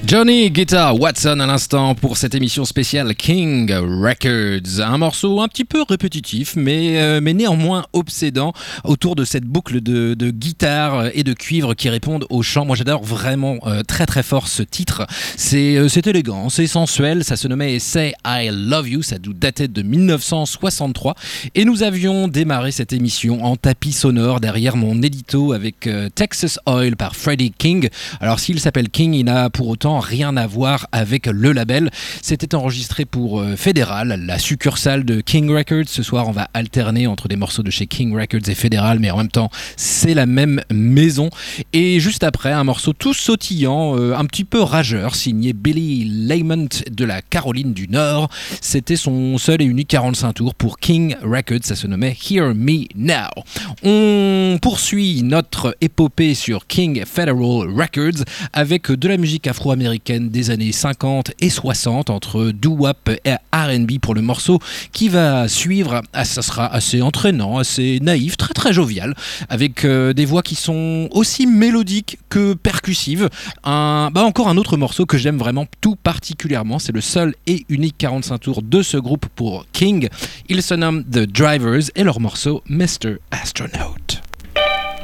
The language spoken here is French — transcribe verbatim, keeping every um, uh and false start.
Johnny Guitar Watson à l'instant pour cette émission spéciale King Records. Un morceau un petit peu répétitif mais, euh, mais néanmoins obsédant autour de cette boucle de, de guitare et de cuivre qui répondent au chant. Moi j'adore vraiment euh, très très fort ce titre. C'est, euh, c'est élégant, c'est sensuel, ça se nommait Say I Love You, ça datait de dix-neuf cent soixante-trois et nous avions démarré cette émission en tapis sonore derrière mon édito avec euh, Texas Oil par Freddie King. Alors s'il s'appelle King, il n'a pour autant rien à voir avec le label. C'était enregistré pour euh, Fédéral, la succursale de King Records. Ce soir, on va alterner entre des morceaux de chez King Records et Fédéral, mais en même temps, c'est la même maison. Et juste après, un morceau tout sautillant, euh, un petit peu rageur, signé Billy Lamont de la Caroline du Nord. C'était son seul et unique quarante-cinq tours pour King Records. Ça se nommait Hear Me Now. On poursuit notre épopée sur King Federal Records avec de la musique afro-américaine des années cinquante et soixante, entre doo-wop et R and B pour le morceau qui va suivre. Ah, ça sera assez entraînant, assez naïf, très très jovial, avec euh, des voix qui sont aussi mélodiques que percussives. Un, bah encore un autre morceau que j'aime vraiment tout particulièrement, c'est le seul et unique quarante-cinq tours de ce groupe pour King. Ils se nomment The Drivers et leur morceau mister Astronaut.